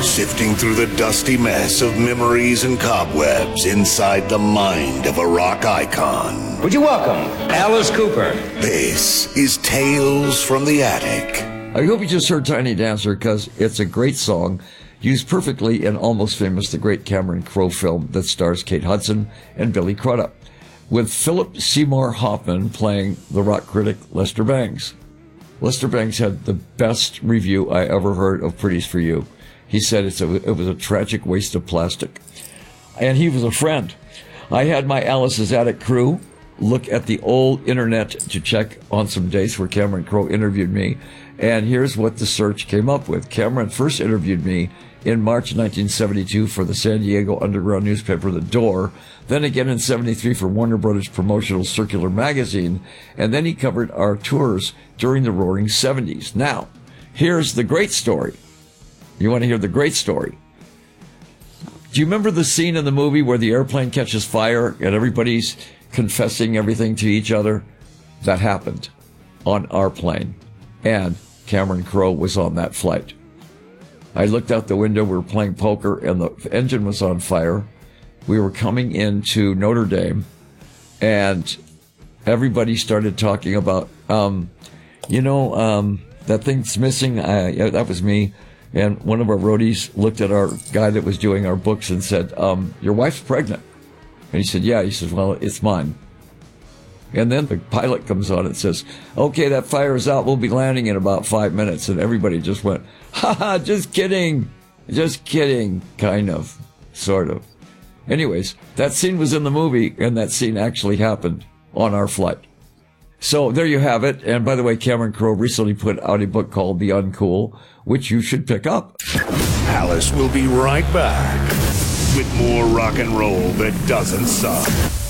Sifting through the dusty mess of memories and cobwebs inside the mind of a rock icon. Would you welcome Alice Cooper? This is Tales from the Attic. I hope you just heard Tiny Dancer because it's a great song, used perfectly in Almost Famous, the great Cameron Crowe film that stars Kate Hudson and Billy Crudup, with Philip Seymour Hoffman playing the rock critic Lester Bangs. Lester Bangs had the best review I ever heard of Pretty's for You. He said it was a tragic waste of plastic. And he was a friend. I had my Alice's Attic crew look at the old internet to check on some dates where Cameron Crowe interviewed me. And here's what the search came up with. Cameron first interviewed me in March 1972 for the San Diego underground newspaper The Door, then again in 73 for Warner Brothers promotional Circular magazine, and then he covered our tours during the Roaring 70s. Now, here's the great story. You want to hear the great story? Do you remember the scene in the movie where the airplane catches fire and everybody's confessing everything to each other? That happened on our plane, and Cameron Crowe was on that flight. I looked out the window, we were playing poker, and the engine was on fire. We were coming into Notre Dame, and everybody started talking about, that thing's missing. Yeah, that was me. And one of our roadies looked at our guy that was doing our books and said, your wife's pregnant. And he said, yeah. He says, well, it's mine. And then the pilot comes on and says, okay, that fire is out. We'll be landing in about 5 minutes. And everybody just went, ha, just kidding. Just kidding. Kind of. Sort of. Anyways, that scene was in the movie, and that scene actually happened on our flight. So there you have it. And by the way, Cameron Crowe recently put out a book called The Uncool, which you should pick up. Alice will be right back with more rock and roll that doesn't suck.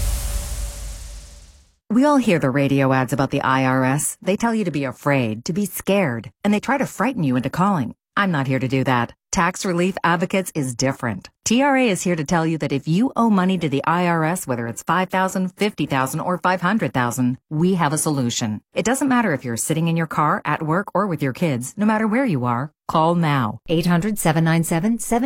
We all hear the radio ads about the IRS. They tell you to be afraid, to be scared, and they try to frighten you into calling. I'm not here to do that. Tax Relief Advocates is different. TRA is here to tell you that if you owe money to the IRS, whether it's $5,000, $50,000, or $500,000, we have a solution. It doesn't matter if you're sitting in your car, at work, or with your kids. No matter where you are, call now. 800-797-7